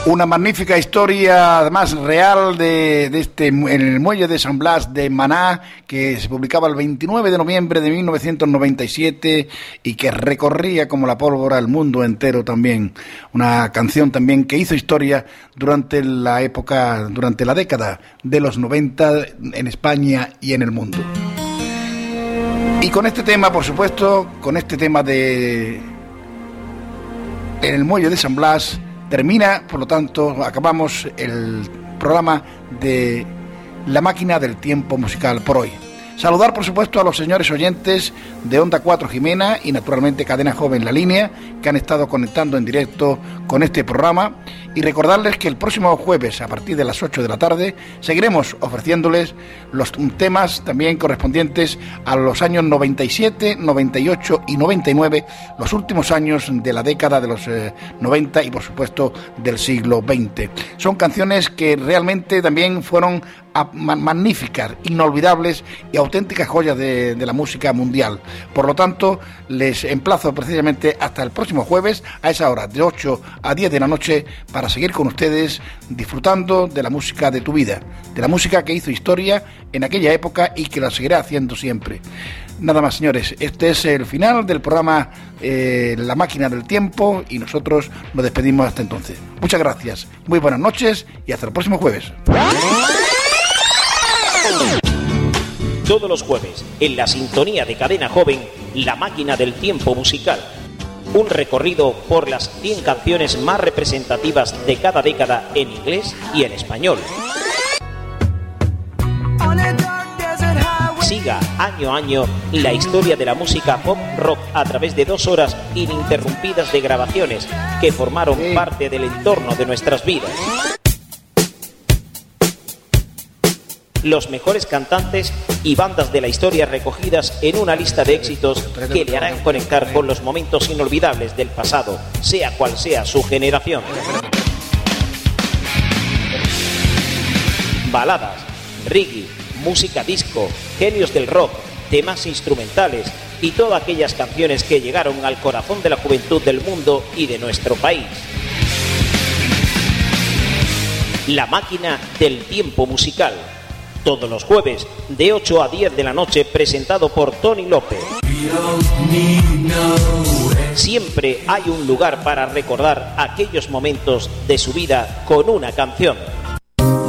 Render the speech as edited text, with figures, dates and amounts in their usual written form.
Una magnífica historia, además real, en el muelle de San Blas de Maná, que se publicaba el 29 de noviembre de 1997 y que recorría como la pólvora el mundo entero también. Una canción también que hizo historia durante la década de los 90 en España y en el mundo. Y con este tema, por supuesto, con este tema de en el muelle de San Blas, termina, por lo tanto, acabamos el programa de La Máquina del Tiempo Musical por hoy. Saludar, por supuesto, a los señores oyentes de Onda 4 Jimena y, naturalmente, Cadena Joven La Línea, que han estado conectando en directo con este programa, y recordarles que el próximo jueves, a partir de las 8 de la tarde, seguiremos ofreciéndoles los temas también correspondientes a los años 97, 98 y 99, los últimos años de la década de los 90 y, por supuesto, del siglo XX. Son canciones que realmente también fueron magníficas, inolvidables y auténticas joyas de la música mundial. Por lo tanto, les emplazo precisamente hasta el próximo jueves a esa hora, de 8 a 10 de la noche, para seguir con ustedes disfrutando de la música de tu vida, de la música que hizo historia en aquella época y que la seguirá haciendo siempre. Nada más, señores, este es el final del programa La Máquina del Tiempo, y nosotros nos despedimos hasta entonces. Muchas gracias, muy buenas noches y hasta el próximo jueves. Todos los jueves, en la sintonía de Cadena Joven, La Máquina del Tiempo Musical. Un recorrido por las 100 canciones más representativas de cada década en inglés y en español. Siga año a año la historia de la música pop rock a través de 2 horas ininterrumpidas de grabaciones que formaron parte del entorno de nuestras vidas. Los mejores cantantes y bandas de la historia recogidas en una lista de éxitos que le harán conectar con los momentos inolvidables del pasado, sea cual sea su generación. Baladas, reggae, música disco, genios del rock, temas instrumentales y todas aquellas canciones que llegaron al corazón de la juventud del mundo y de nuestro país. La Máquina del Tiempo Musical. Todos los jueves, de 8 a 10 de la noche, presentado por Tony López. Siempre hay un lugar para recordar aquellos momentos de su vida con una canción.